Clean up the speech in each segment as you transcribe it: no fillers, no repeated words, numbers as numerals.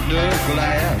under glass.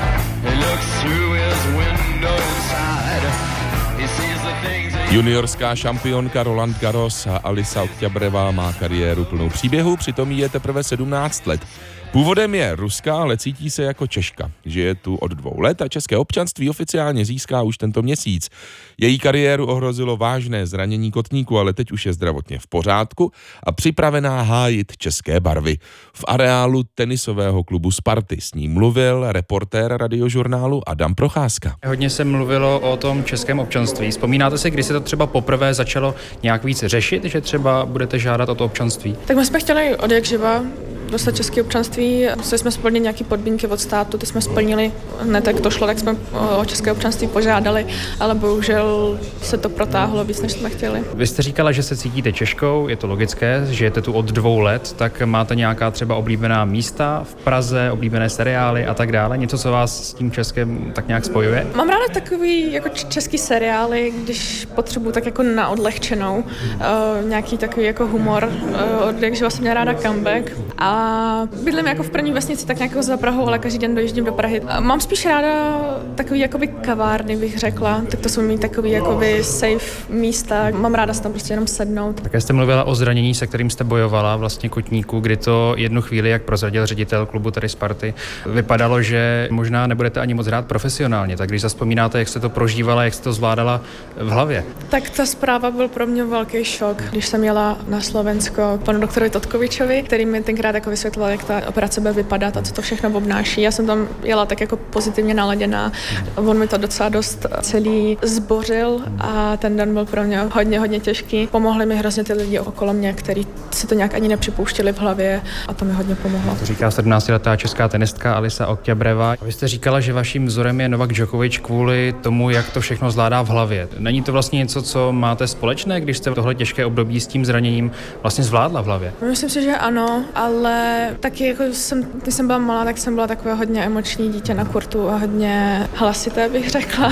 He looks through his window inside. He sees the things that... Juniorská šampionka Roland Garros Alisa Oktябreva má kariéru plnou příběhu, přitom jí je teprve 17 let. Původem je ruská, ale cítí se jako Češka. Žije tu od 2 let a české občanství oficiálně získá už tento měsíc. Její kariéru ohrozilo vážné zranění kotníku, ale teď už je zdravotně v pořádku a připravená hájit české barvy. V areálu tenisového klubu Sparty s ní mluvil reportér Radiožurnálu Adam Procházka. Hodně se mluvilo o tom českém občanství. Vzpomínáte si, kdy se to třeba poprvé začalo nějak víc řešit, že třeba budete žádat o to občanství? Tak my jsme chtěli od jak živa dostat české občanství. Museli jsme splnit nějaké podmínky od státu, ty jsme splnili. Hned jak to šlo, tak jsme o české občanství požádali, ale bohužel se to protáhlo víc, než jsme chtěli. Vy jste říkala, že se cítíte Češkou, je to logické, žijete tu od 2 let, tak máte nějaká třeba oblíbená místa v Praze, oblíbené seriály a tak dále? Něco, co vás s tím Českem tak nějak spojuje? Mám ráda takový jako český seriály, když potřebuji tak jako na odlehčenou, nějaký takový jako humor, od jak živa jsem měla ráda Comeback. A bydlím jako v první vesnici, tak nějakou za Prahou, ale každý den dojíždím do Prahy. Mám spíš ráda takový jakoby kavárny, bych řekla. Tak to jsou mít takový jakoby safe místa. Mám ráda se tam prostě jenom sednout. Také jste mluvila o zranění, se kterým jste bojovala vlastně kotníku, kdy to jednu chvíli, jak prozradil ředitel klubu tady Sparty, vypadalo, že možná nebudete ani moc hrát profesionálně. Tak když zavzpomínáte, jak jste to prožívala, jak jste to zvládala v hlavě? Tak ta zpráva byl pro mě velký šok, když jsem jela na Slovensko k panu doktorovi Totkovičovi, který mi tenkrát jako vysvětloval, jak ta operace bude vypadat a co to všechno obnáší. Já jsem tam jela tak jako pozitivně naladěná. On mi to docela dost celý zbořil a ten den byl pro mě hodně těžký. Pomohli mi hrozně ty lidi okolo mě, kteří si to nějak ani nepřipouštěli v hlavě a to mi hodně pomohlo. To říká 17letá česká tenistka Alisa Oktябreva. Vy jste říkala, že vaším vzorem je Novak Djokovic kvůli tomu, jak to všechno zvládá v hlavě. Není to vlastně něco, co máte společné, když jste tohle těžké období s tím zraněním vlastně zvládla v hlavě? Myslím si, že ano, ale taky jako když jsem byla malá, tak jsem byla takové hodně emoční dítě na kurtu a hodně hlasité, bych řekla.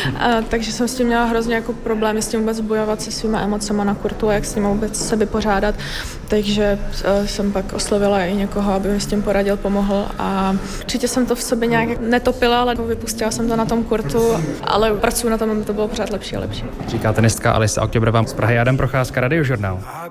Takže jsem s tím měla hrozně jako problémy s tím vůbec bojovat se svýma emocema na kurtu a jak s tím vůbec se vypořádat. Takže jsem pak oslovila i někoho, aby mi s tím poradil, pomohl a určitě jsem to v sobě nějak netopila, ale vypustila jsem to na tom kurtu, ale pracuji na tom, aby to bylo pořád lepší a lepší. Říká tenistka Alisa Oktябreva z Prahy. Adam Procházka, Radiožurnál.